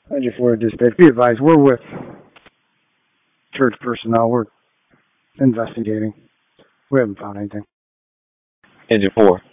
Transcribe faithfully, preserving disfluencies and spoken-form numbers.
Engine four dispatch. Be advised, we're with church personnel. We're investigating. We haven't found anything. Engine four.